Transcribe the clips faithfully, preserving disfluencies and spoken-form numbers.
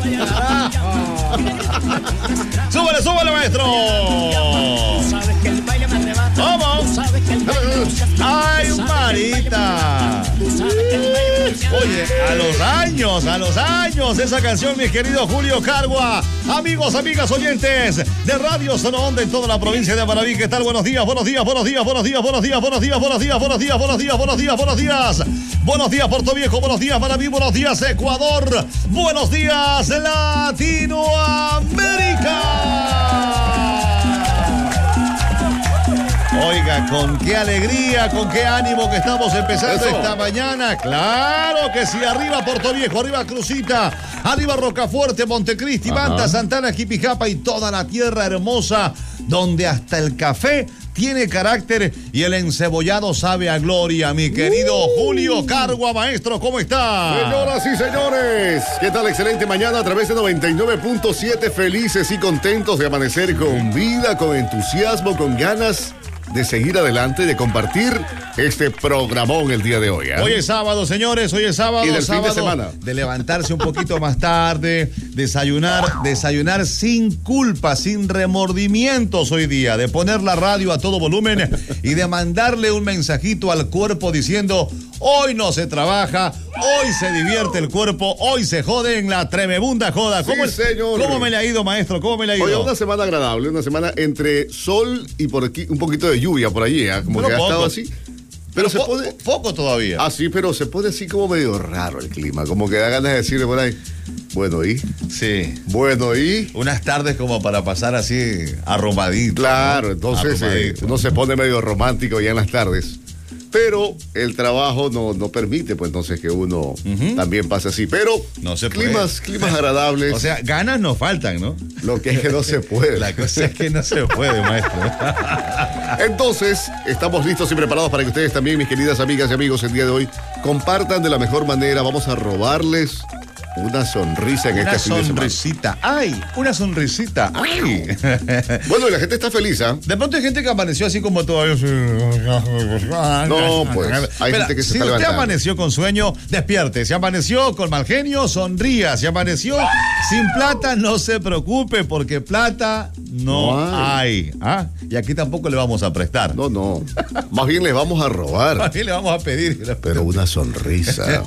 Súbale, súbale, maestro. ¿Cómo? Ay, Marita. Oye, a los años, a los años, esa canción, mi querido Julio Cargua. Amigos, amigas, oyentes de Radio Zona Onda en toda la provincia de Manaví. ¿Qué tal? Buenos días, buenos días, buenos días, buenos días, buenos días, buenos días, buenos días, buenos días, buenos días, buenos días, buenos días. Buenos días, Puerto Viejo, buenos días, Manaví, buenos días, Ecuador. Buenos días, Latinoamérica. Oiga, con qué alegría, con qué ánimo que estamos empezando Eso. esta mañana. Claro que sí, arriba Puerto Viejo, arriba Crucita, arriba Rocafuerte, Montecristi, Manta, Santana, Jipijapa y toda la tierra hermosa donde hasta el café tiene carácter y el encebollado sabe a gloria. Mi querido uh. Julio Cargua, maestro, ¿cómo está? Señoras y señores, ¿qué tal? Excelente mañana a través de noventa y nueve punto siete, felices y contentos de amanecer con vida, con entusiasmo, con ganas de seguir adelante, de compartir este programón el día de hoy. ¿eh? Hoy es sábado, señores, hoy es sábado. Y del sábado fin de semana. De levantarse un poquito más tarde, desayunar, desayunar sin culpa, sin remordimientos hoy día, de poner la radio a todo volumen y de mandarle un mensajito al cuerpo diciendo: hoy no se trabaja, hoy se divierte el cuerpo, hoy se jode en la tremebunda joda. ¿Cómo, sí, señor. ¿Cómo me le ha ido, maestro? ¿Cómo me le ha ido? Hoy una semana agradable, una semana entre sol y por aquí un poquito de lluvia por allí, ¿eh? como pero que poco. ha estado así. Pero Pero se po- pone... Poco todavía. Ah, sí, pero se pone así como medio raro el clima, como que da ganas de decirle por ahí, bueno, ¿y? Sí. Bueno, ¿y? Unas tardes como para pasar así arromadito. Claro, ¿no? entonces eh, uno se pone medio romántico ya en las tardes. Pero el trabajo no, no permite, pues entonces que uno uh-huh. también pase así. Pero no se climas, puede. climas agradables. O sea, ganas no faltan, ¿no? Lo que es que no se puede. La cosa es que no se puede, maestro. Entonces, estamos listos y preparados para que ustedes también, mis queridas amigas y amigos, el día de hoy compartan de la mejor manera. Vamos a robarles una sonrisa en una este fin de semana. Una sonrisita. ¡Ay! Una sonrisita. ¡Ay! Bueno, y la gente está feliz, ¿ah? ¿eh? De pronto hay gente que amaneció así como todavía. No, pues. Hay Mira, gente que se si está usted levantando. amaneció con sueño, despierte. Si amaneció con mal genio, sonría. Si amaneció sin plata, no se preocupe, porque plata no, no hay. hay. ¿Ah? Y aquí tampoco le vamos a prestar. No, no. Más bien le vamos a robar. Más bien le vamos a pedir. Pero una sonrisa.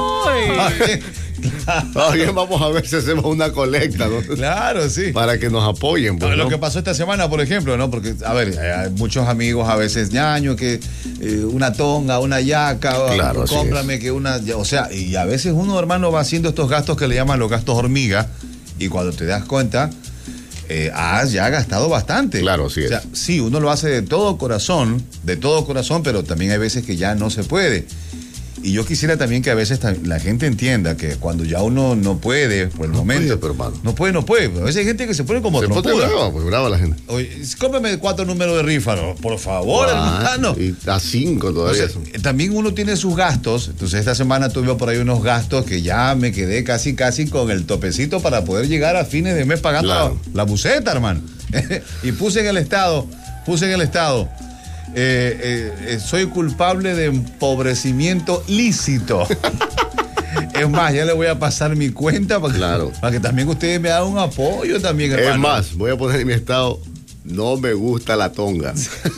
Más bien vamos a ver si hacemos una colecta, ¿no? Claro, sí. Para que nos apoyen. Pues, Lo ¿no? que pasó esta semana, por ejemplo, ¿no? Porque, a ver, hay muchos amigos a veces ñaño que eh, una tonga, una yaca, claro, o, cómprame que una, o sea, y a veces uno, hermano, va haciendo estos gastos que le llaman los gastos hormiga, y cuando te das cuenta, eh, has ya gastado bastante. Claro, sí. O sea, es. sí, uno lo hace de todo corazón, de todo corazón, pero también hay veces que ya no se puede. Y yo quisiera también que a veces la gente entienda que cuando ya uno no puede, por el no momento. Puede, pero, no puede, no puede. A veces hay gente que se pone como se trompuda. pone brava, pues brava la gente. Oye, cómprame cuatro números de rifa, ¿no? Por favor, ah, hermano. Y a cinco todavía. O sea, también uno tiene sus gastos. Entonces esta semana tuve por ahí unos gastos que ya me quedé casi, casi con el topecito para poder llegar a fines de mes pagando claro. la, la buceta, hermano. Y puse en el estado, puse en el estado. Eh, eh, eh, soy culpable de empobrecimiento lícito. Es más, ya le voy a pasar mi cuenta para que, claro. para que también ustedes me hagan un apoyo también, hermano. Es más, voy a poner en mi estado, no me gusta la tonga.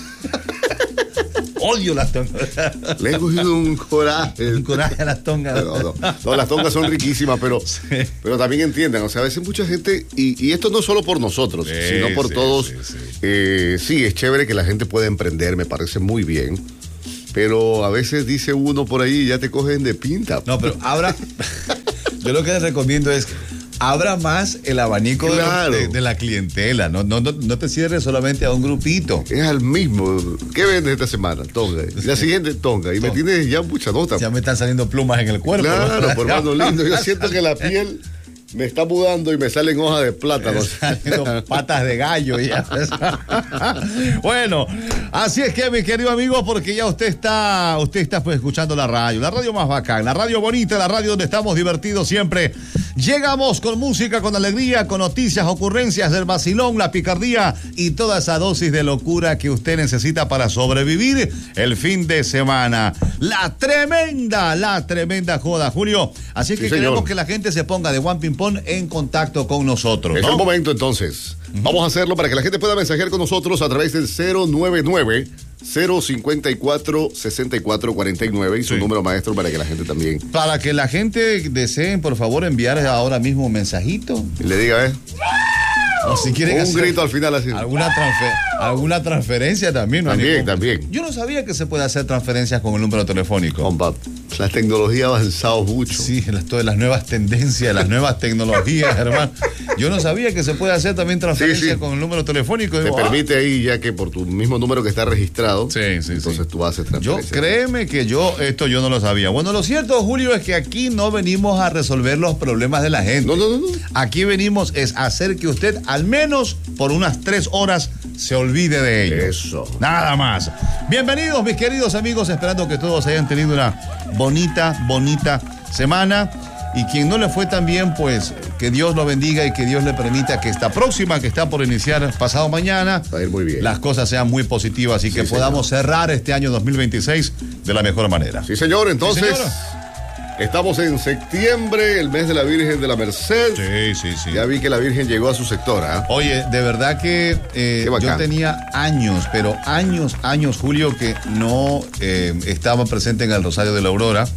Odio las tongas. Le he cogido un coraje. Un coraje a las tongas. No, no, no, las tongas son riquísimas, pero, sí. pero también entiendan, o sea, a veces mucha gente, y, y esto no solo por nosotros, sí, sino por sí, todos, sí, sí. Eh, sí, es chévere que la gente pueda emprender, me parece muy bien, pero a veces dice uno por ahí, ya te cogen de pinta. No, pero ahora, yo lo que les recomiendo es abra más el abanico claro. de, de, de la clientela, no, no, no, no te cierres solamente a un grupito. Es al mismo. ¿Qué vendes esta semana? Tonga. La siguiente, tonga. Y tonga. Me tienes ya mucha nota. Ya me están saliendo plumas en el cuerpo. Claro, ¿no? Por hermano lindo. Yo siento que la piel me está mudando y me salen hojas de plátano. Me salen patas de gallo ya. Bueno, Así es que, mi querido amigo, porque ya usted está, usted está pues escuchando la radio, la radio más bacán, la radio bonita, la radio donde estamos divertidos siempre. Llegamos con música, con alegría, con noticias, ocurrencias del vacilón, la picardía y toda esa dosis de locura que usted necesita para sobrevivir el fin de semana. La tremenda, la tremenda joda, Julio. Así que sí, queremos señor. que la gente se ponga de One Ping Pong en contacto con nosotros, ¿no? Es el momento entonces. Uh-huh. Vamos a hacerlo para que la gente pueda mensajear con nosotros a través del cero nueve nueve, cero cinco cuatro, seis cuatro cuatro nueve y su sí. número maestro para que la gente también. Para que la gente desee, por favor, enviar ahora mismo un mensajito. Y le diga, ¿eh? O si quieren un grito al final así. Alguna, transfer, alguna transferencia también. ¿No? También, también. Yo no sabía que se puede hacer transferencias con el número telefónico. Compa, la tecnología ha avanzado mucho. Sí, las, todas las nuevas tendencias, las nuevas tecnologías, hermano. Yo no sabía que se puede hacer también transferencias sí, sí. con el número telefónico. Te Digo, permite ah. ahí, ya que por tu mismo número que está registrado, sí, sí, entonces sí. tú haces transferencias. Yo, créeme que yo, esto yo no lo sabía. Bueno, lo cierto, Julio, es que aquí no venimos a resolver los problemas de la gente. No, no, no. no. Aquí venimos es a hacer que usted, al menos por unas tres horas, se olvide de ello. Eso. Nada más. Bienvenidos, mis queridos amigos, esperando que todos hayan tenido una bonita, bonita semana. Y quien no le fue tan bien, pues que Dios lo bendiga y que Dios le permita que esta próxima, que está por iniciar pasado mañana, va a ir muy bien. Las cosas sean muy positivas y sí, que señor. podamos cerrar este año dos mil veintiséis de la mejor manera. Sí, señor. Entonces, ¿Sí, señor? Estamos en septiembre, el mes de la Virgen de la Merced. Sí, sí, sí. Ya vi que la Virgen llegó a su sector, ¿eh? Oye, de verdad que eh, yo tenía años, pero años, años, Julio, que no eh, estaba presente en el Rosario de la Aurora.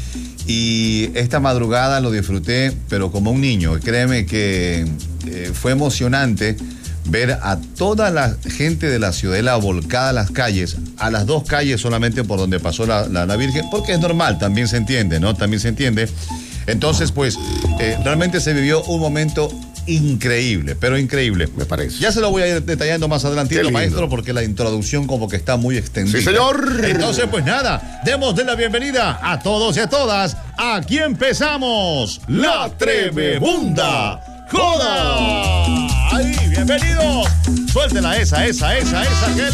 Y esta madrugada lo disfruté, pero como un niño. Créeme que eh, fue emocionante ver a toda la gente de la Ciudadela volcada a las calles, a las dos calles solamente por donde pasó la, la, la Virgen, porque es normal, también se entiende, ¿no? También se entiende. Entonces, pues, eh, realmente se vivió un momento increíble, pero increíble. Me parece. Ya se lo voy a ir detallando más adelantito, maestro, porque la introducción como que está muy extendida. Sí, señor. Entonces, pues nada, demos de la bienvenida a todos y a todas. Aquí empezamos La Tremebunda Joda. Ahí, bienvenidos. Suéltela esa, esa, esa, esa. Que